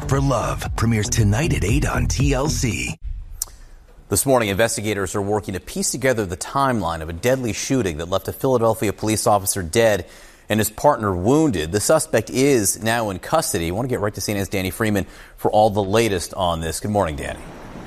for Love premieres tonight at 8 on TLC. This morning, investigators are working to piece together the timeline of a deadly shooting that left a Philadelphia police officer dead and his partner wounded. The suspect is now in custody. I want to get right to CNN's Danny Freeman for all the latest on this. Good morning, Danny.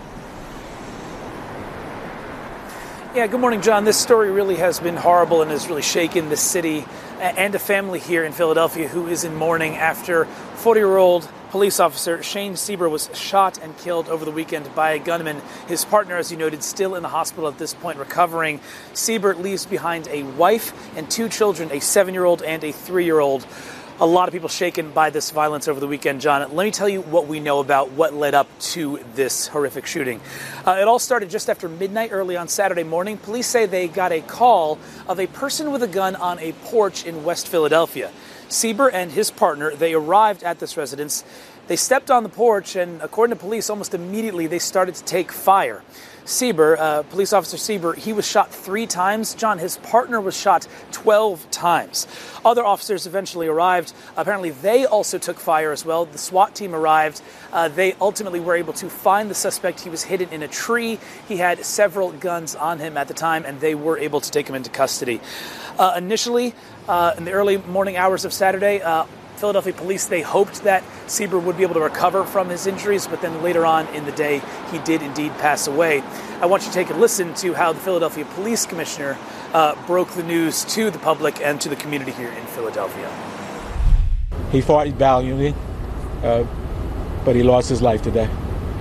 Yeah, good morning, John. This story really has been horrible and has really shaken the city and a family here in Philadelphia who is in mourning after 40-year-old police officer Shane Sieber was shot and killed over the weekend by a gunman. His partner, as you noted, still in the hospital at this point recovering. Sieber leaves behind a wife and 2 children, a 7-year-old and a 3-year-old. A lot of people shaken by this violence over the weekend, John. Let me tell you what we know about what led up to this horrific shooting. It all started just after midnight early on Saturday morning. Police say they got a call of a person with a gun on a porch in West Philadelphia. Sieber and his partner, they arrived at this residence. They stepped on the porch, and according to police, almost immediately they started to take fire. Sieber, police officer Sieber, he was shot 3 times. John, his partner was shot 12 times. Other officers eventually arrived. Apparently, they also took fire as well. The SWAT team arrived. They ultimately were able to find the suspect. He was hidden in a tree. He had several guns on him at the time, and they were able to take him into custody. Initially, in the early morning hours of Saturday, Philadelphia police, they hoped that Sieber would be able to recover from his injuries, but then later on in the day, he did indeed pass away. I want you to take a listen to how the Philadelphia Police Commissioner broke the news to the public and to the community here in Philadelphia. He fought valiantly, but he lost his life today.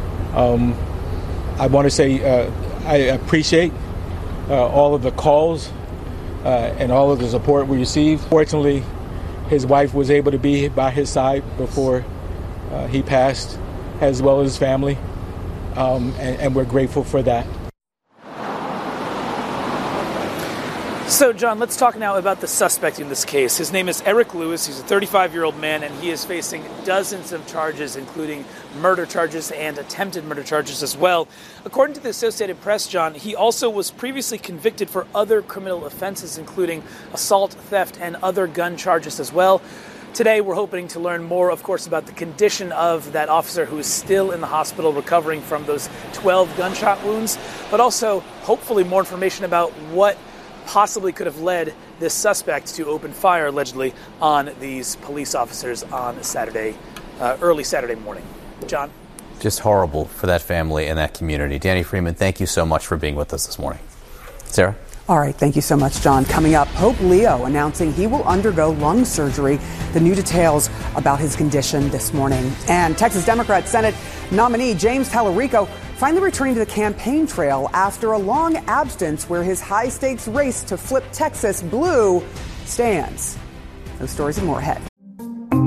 I want to say I appreciate all of the calls and all of the support we received. Fortunately, his wife was able to be by his side before he passed, as well as his family, and we're grateful for that. So, John, let's talk now about the suspect in this case. His name is Eric Lewis. He's a 35-year-old man, and he is facing dozens of charges, including murder charges and attempted murder charges as well. According to the Associated Press, John, he also was previously convicted for other criminal offenses, including assault, theft, and other gun charges as well. Today, we're hoping to learn more, of course, about the condition of that officer who is still in the hospital recovering from those 12 gunshot wounds, but also, hopefully, more information about what possibly could have led this suspect to open fire, allegedly, on these police officers on Saturday, early Saturday morning. John? Just horrible for that family and that community. Danny Freeman, thank you so much for being with us this morning. Sarah? All right, thank you so much, John. Coming up, Pope Leo announcing he will undergo lung surgery. The new details about his condition this morning. And Texas Democrat Senate nominee James Tallarico finally returning to the campaign trail after a long absence where his high-stakes race to flip Texas blue stands. Those stories and more ahead.